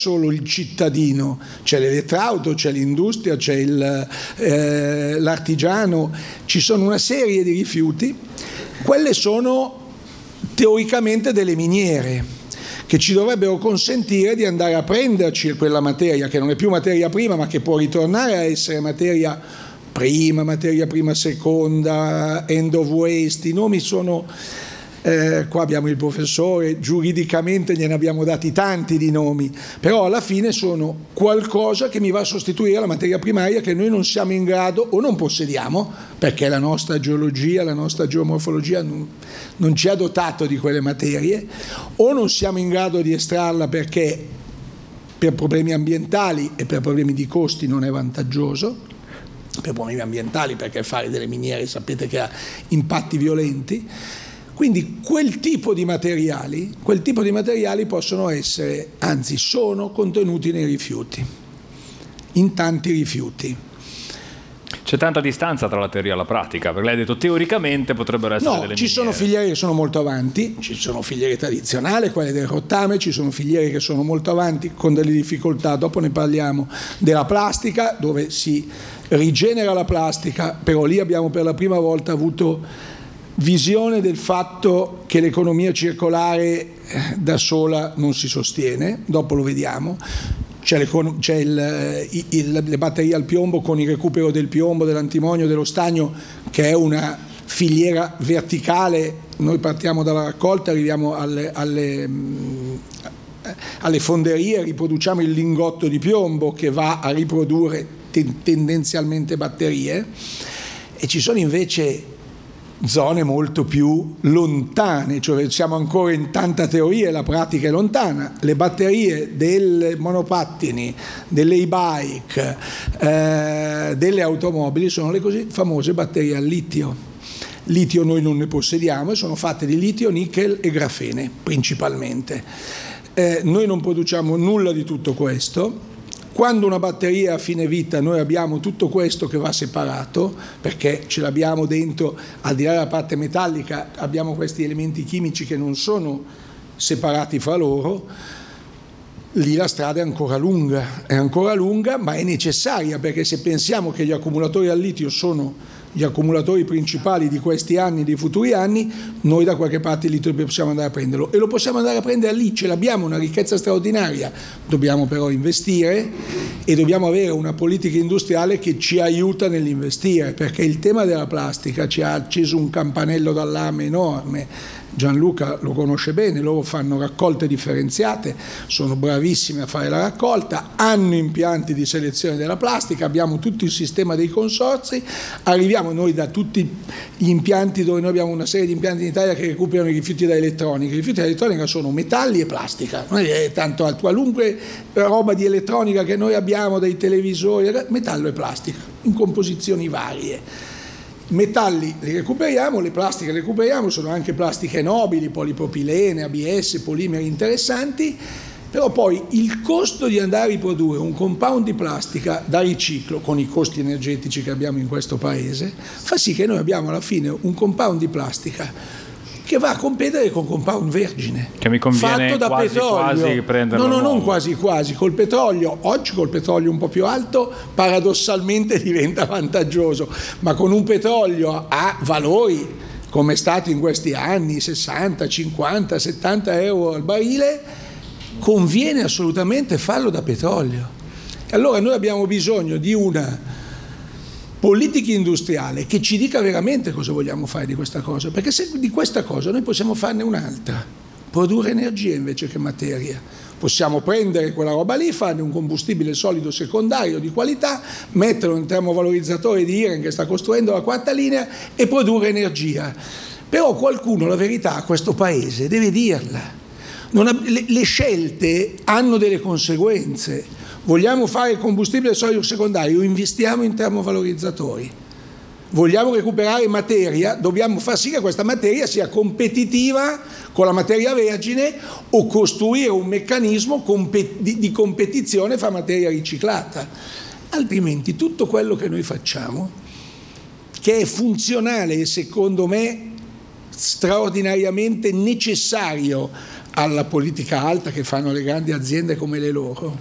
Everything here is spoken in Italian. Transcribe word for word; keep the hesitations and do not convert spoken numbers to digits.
solo il cittadino, c'è l'elettrauto, c'è l'industria, c'è il, eh, l'artigiano, ci sono una serie di rifiuti. Quelle sono teoricamente delle miniere che ci dovrebbero consentire di andare a prenderci quella materia che non è più materia prima ma che può ritornare a essere materia prima, materia prima seconda, end of waste. I nomi sono Eh, qua abbiamo il professore, giuridicamente gliene abbiamo dati tanti di nomi, però alla fine sono qualcosa che mi va a sostituire la materia primaria che noi non siamo in grado o non possediamo, perché la nostra geologia, la nostra geomorfologia non, non ci ha dotato di quelle materie, o non siamo in grado di estrarla perché per problemi ambientali e per problemi di costi non è vantaggioso, per problemi ambientali perché fare delle miniere sapete che ha impatti violenti. Quindi quel tipo di materiali, quel tipo di materiali possono essere, anzi sono contenuti nei rifiuti, in tanti rifiuti. C'è tanta distanza tra la teoria e la pratica, perché lei ha detto teoricamente potrebbero essere no, delle ci miniere. Sono filiere che sono molto avanti, ci sono filiere tradizionali, quelle del rottame, ci sono filiere che sono molto avanti con delle difficoltà, dopo ne parliamo, della plastica, dove si rigenera la plastica, però lì abbiamo per la prima volta avuto visione del fatto che l'economia circolare da sola non si sostiene, dopo lo vediamo. C'è, c'è il, il, le batterie al piombo con il recupero del piombo, dell'antimonio, dello stagno, che è una filiera verticale. Noi partiamo dalla raccolta, arriviamo alle, alle, alle fonderie, riproduciamo il lingotto di piombo che va a riprodurre ten, tendenzialmente batterie, e ci sono invece zone molto più lontane, cioè siamo ancora in tanta teoria e la pratica è lontana. Le batterie dei monopattini, delle e-bike, eh, delle automobili sono le così famose batterie al litio. Litio noi non ne possediamo e sono fatte di litio, nickel e grafene principalmente. Eh, noi non produciamo nulla di tutto questo. Quando una batteria a fine vita noi abbiamo tutto questo che va separato, perché ce l'abbiamo dentro, al di là della parte metallica, abbiamo questi elementi chimici che non sono separati fra loro, lì la strada è ancora lunga, è ancora lunga, ma è necessaria, perché se pensiamo che gli accumulatori al litio sono gli accumulatori principali di questi anni, dei futuri anni, noi da qualche parte il litio possiamo andare a prenderlo, e lo possiamo andare a prendere lì, ce l'abbiamo, una ricchezza straordinaria. Dobbiamo però investire e dobbiamo avere una politica industriale che ci aiuta nell'investire, perché il tema della plastica ci ha acceso un campanello d'allarme enorme. Gianluca lo conosce bene, loro fanno raccolte differenziate, sono bravissimi a fare la raccolta, hanno impianti di selezione della plastica, abbiamo tutto il sistema dei consorzi, arriviamo noi da tutti gli impianti, dove noi abbiamo una serie di impianti in Italia che recuperano i rifiuti da elettronica. I rifiuti da elettronica sono metalli e plastica, non è tanto altro, qualunque roba di elettronica che noi abbiamo, dai televisori, metallo e plastica, in composizioni varie. Metalli li recuperiamo, le plastiche le recuperiamo, sono anche plastiche nobili, polipropilene, A B S, polimeri interessanti, però poi il costo di andare a riprodurre un compound di plastica da riciclo, con i costi energetici che abbiamo in questo paese, fa sì che noi abbiamo alla fine un compound di plastica che va a competere con compound vergine, che mi conviene fatto da quasi, petrolio. quasi prenderlo. No, no, nuovo. non quasi quasi, col petrolio, oggi col petrolio un po' più alto paradossalmente diventa vantaggioso, ma con un petrolio a valori come è stato in questi anni, sessanta, cinquanta, settanta euro al barile, conviene assolutamente farlo da petrolio. E allora noi abbiamo bisogno di una politica industriale che ci dica veramente cosa vogliamo fare di questa cosa, perché se di questa cosa noi possiamo farne un'altra, produrre energia invece che materia. Possiamo prendere quella roba lì, farne un combustibile solido secondario di qualità, metterlo in un termovalorizzatore di Iren che sta costruendo la quarta linea e produrre energia. Però qualcuno la verità a questo paese deve dirla. Non ha, le, le scelte hanno delle conseguenze. Vogliamo fare combustibile solido secondario, investiamo in termovalorizzatori. Vogliamo recuperare materia, dobbiamo far sì che questa materia sia competitiva con la materia vergine o costruire un meccanismo di, di competizione fra materia riciclata. Altrimenti tutto quello che noi facciamo, che è funzionale e secondo me straordinariamente necessario alla politica alta che fanno le grandi aziende come le loro,